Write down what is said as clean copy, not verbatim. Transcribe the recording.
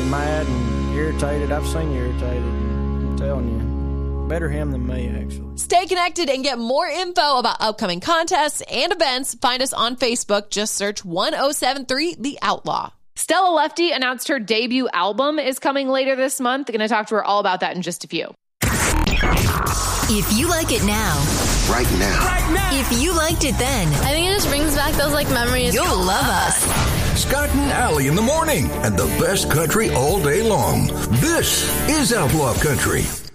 mad and irritated. I've seen you irritated. I'm telling you. Better him than me, actually. Stay connected and get more info about upcoming contests and events. Find us on Facebook. Just search 1073 The Outlaw. Stella Lefty announced her debut album is coming later this month. Going to talk to her all about that in just a few. If you like it now. Right now. If you liked it then. I think it just brings back those memories. You'll love us. Scott and Allie in the morning and the best country all day long. This is Outlaw Country.